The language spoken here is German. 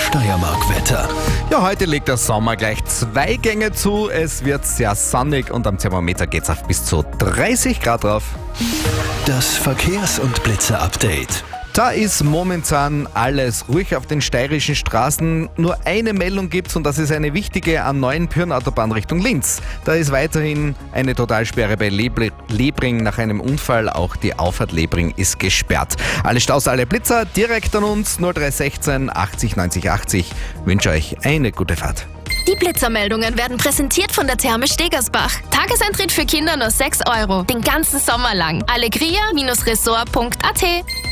Steiermark-Wetter. Ja, heute legt der Sommer gleich 2 Gänge zu. Es wird sehr sonnig und am Thermometer geht's auf bis zu 30 Grad drauf. Das Verkehrs- und Blitzer-Update. Da ist momentan alles ruhig auf den steirischen Straßen. Nur eine Meldung gibt's und das ist eine wichtige an neuen Pyhrn-Autobahn Richtung Linz. Da ist weiterhin eine Totalsperre bei Lebring nach einem Unfall. Auch die Auffahrt Lebring ist gesperrt. Alle Staus, alle Blitzer direkt an uns 0316 80 90 80. Wünsche euch eine gute Fahrt. Die Blitzermeldungen werden präsentiert von der Therme Stegersbach. Tageseintritt für Kinder nur 6 €. Den ganzen Sommer lang. Allegria-resort.at